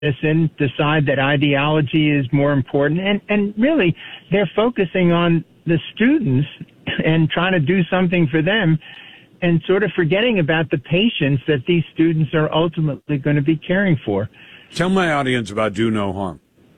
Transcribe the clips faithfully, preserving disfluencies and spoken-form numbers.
medicine decide that ideology is more important. And, and really, they're focusing on the students and trying to do something for them and sort of forgetting about the patients that these students are ultimately going to be caring for. Tell my audience about Do No Harm.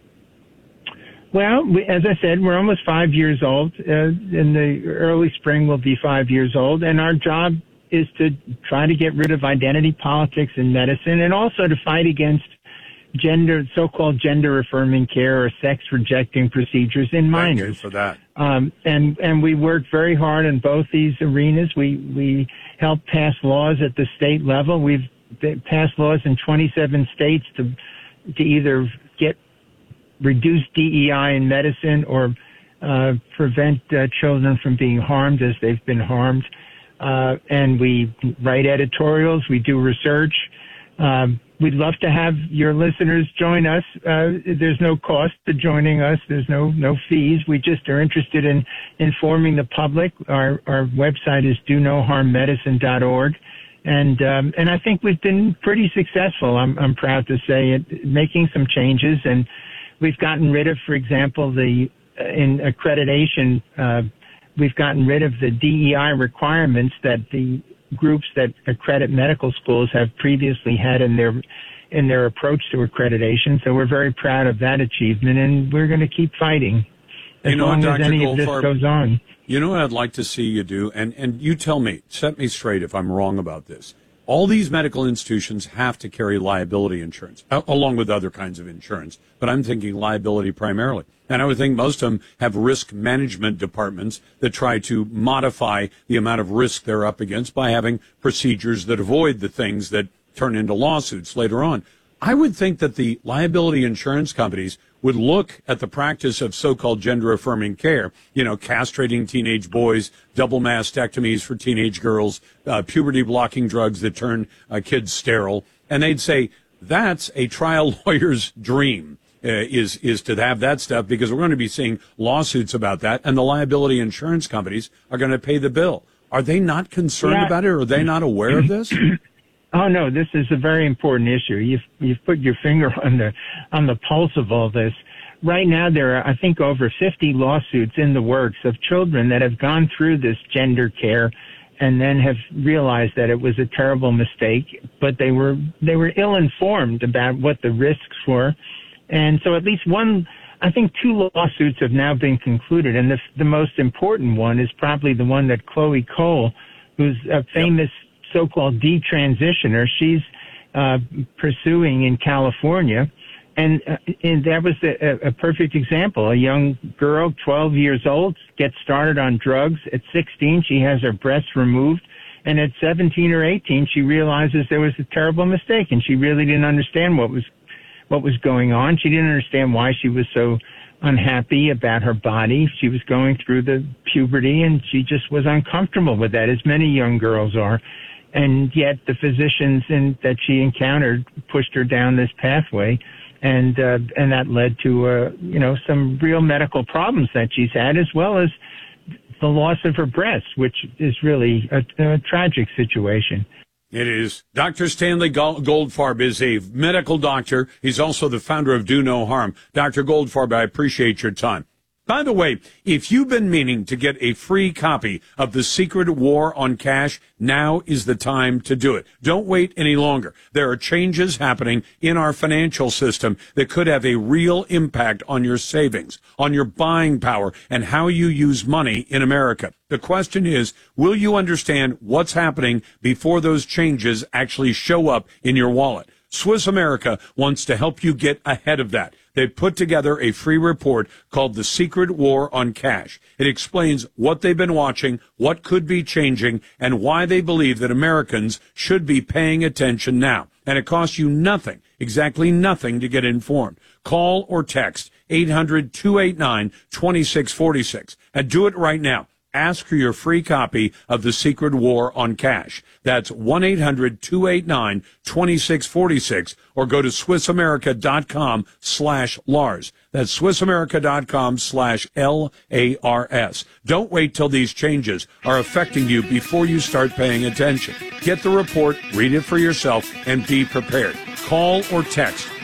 Well, we, as I said, we're almost five years old. Uh, in the early spring, we'll be five years old. And our job is to try to get rid of identity politics in medicine and also to fight against gender, so-called gender-affirming care or sex-rejecting procedures in minors. Thank you for that. Um, and, and we work very hard in both these arenas. We, we help pass laws at the state level. We've passed laws in twenty-seven states to, to either get reduce D E I in medicine or uh, prevent uh, children from being harmed as they've been harmed. Uh, and we write editorials. We do research. Um, we'd love to have your listeners join us. Uh, there's no cost to joining us. There's no no fees. We just are interested in informing the public. Our our website is do no harm medicine dot org. And um, and I think we've been pretty successful, I'm, I'm proud to say, at making some changes. And we've gotten rid of, for example, the uh, in accreditation, uh, we've gotten rid of the D E I requirements that the groups that accredit medical schools have previously had in their in their approach to accreditation. So we're very proud of that achievement, and we're going to keep fighting as you know, long Doctor as any Goldfarb, of this goes on. You know what I'd like to see you do, and, and you tell me, set me straight if I'm wrong about this. All these medical institutions have to carry liability insurance, along with other kinds of insurance, but I'm thinking liability primarily. And I would think most of them have risk management departments that try to modify the amount of risk they're up against by having procedures that avoid the things that turn into lawsuits later on. I would think that the liability insurance companies would look at the practice of so-called gender-affirming care, you know, castrating teenage boys, double mastectomies for teenage girls, uh, puberty-blocking drugs that turn uh, kids sterile, and they'd say, that's a trial lawyer's dream, uh, is is to have that stuff, because we're going to be seeing lawsuits about that, and the liability insurance companies are going to pay the bill. Are they not concerned Yeah. about it? Are they not aware of this? Oh no, this is a very important issue. You've you've put your finger on the on the pulse of all this. Right now, there are I think over fifty lawsuits in the works of children that have gone through this gender care, and then have realized that it was a terrible mistake. But they were they were ill informed about what the risks were, and so at least one, I think two lawsuits have now been concluded, and the the most important one is probably the one that Chloe Cole, who's a famous Yep. so-called detransitioner, she's uh, pursuing in California. And, uh, and that was a, a perfect example. A young girl, twelve years old, gets started on drugs. At sixteen, she has her breasts removed. And at seventeen or eighteen, she realizes there was a terrible mistake, and she really didn't understand what was what was going on. She didn't understand why she was so unhappy about her body. She was going through the puberty, and she just was uncomfortable with that, as many young girls are. And yet the physicians in, that she encountered pushed her down this pathway, and uh, and that led to uh, you know some real medical problems that she's had, as well as the loss of her breasts, which is really a, a tragic situation. It is. Doctor Stanley Goldfarb is a medical doctor. He's also the founder of Do No Harm. Doctor Goldfarb, I appreciate your time. By the way, if you've been meaning to get a free copy of The Secret War on Cash, now is the time to do it. Don't wait any longer. There are changes happening in our financial system that could have a real impact on your savings, on your buying power, and how you use money in America. The question is, will you understand what's happening before those changes actually show up in your wallet? Swiss America wants to help you get ahead of that. They put together a free report called The Secret War on Cash. It explains what they've been watching, what could be changing, and why they believe that Americans should be paying attention now. And it costs you nothing, exactly nothing, to get informed. Call or text eight hundred, two eight nine, two six four six and do it right now. Ask for your free copy of The Secret War on Cash. That's one eight hundred, two eight nine, two six four six or go to SwissAmerica.com slash Lars. That's SwissAmerica.com slash L A R S. Don't wait till these changes are affecting you before you start paying attention. Get the report, read it for yourself, and be prepared. Call or text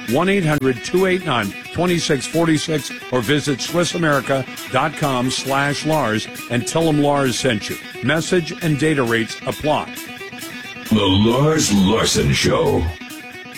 one eight hundred two eight nine two six four six or visit swiss america dot com slash Lars and tell them Lars sent you. Message and data rates apply. The Lars Larson Show.